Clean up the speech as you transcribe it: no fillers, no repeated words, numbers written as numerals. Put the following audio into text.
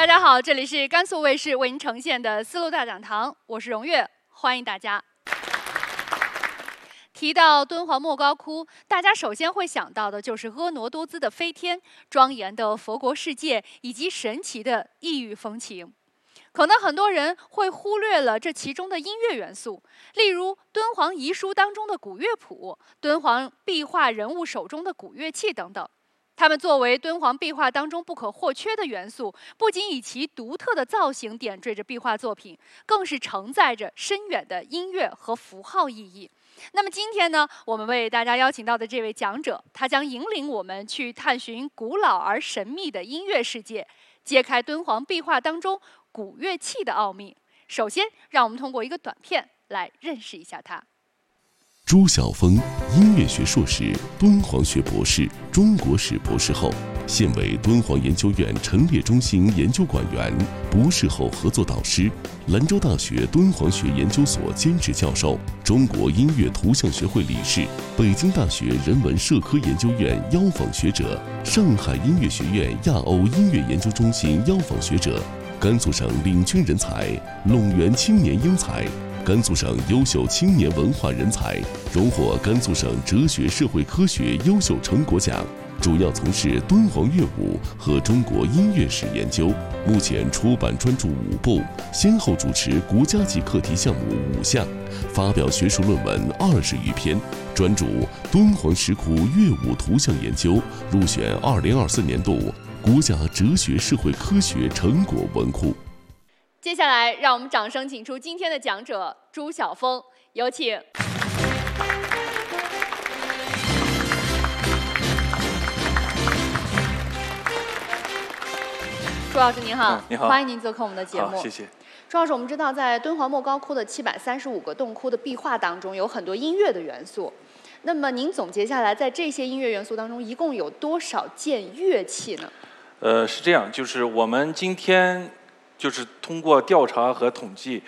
家好，这里是甘肃卫视为您呈现的丝路大讲堂，我是荣月，欢迎大家。提到敦煌莫高窟，大家首先会想到的就是婀娜多姿的飞天、庄严的佛国世界以及神奇的异域风情。可能很多人会忽略了这其中的音乐元素，例如敦煌遗书当中的古乐谱、敦煌壁画人物手中的古乐器等等。它们作为敦煌壁画当中不可或缺的元素，不仅以其独特的造型点缀着壁画作品，更是承载着深远的音乐和符号意义。那么今天呢，我们为大家邀请到的这位讲者，他将引领我们去探寻古老而神秘的音乐世界，揭开敦煌壁画当中古乐器的奥秘。首先，让我们通过一个短片来认识一下他。 朱晓峰，音乐学硕士、敦煌学博士、中国史博士后，现为敦煌研究院陈列中心研究馆员、博士后合作导师，兰州大学敦煌学研究所兼职教授，中国音乐图像学会理事，北京大学人文社科研究院邀访学者，上海音乐学院亚欧音乐研究中心邀访学者，甘肃省领军人才、陇源青年英才。甘肃省优秀青年文化人才，荣获甘肃省哲学社会科学优秀成果奖，主要从事敦煌乐舞和中国音乐史研究。目前出版专著5部，先后主持国家级课题项目5项，发表学术论文20余篇。专著《敦煌石窟乐舞图像研究》入选2024年度国家哲学社会科学成果文库。 接下来，让我们掌声请出今天的讲者朱晓峰，有请。朱老师您好， 你好， 欢迎您做客我们的节目。 好，谢谢。 朱老师，我们知道在敦煌莫高窟的735个洞窟的壁画当中，有很多音乐的元素。那么您总结下来，在这些音乐元素当中，一共有多少件乐器呢？ 是这样，就是我们今天就是通过调查和统计，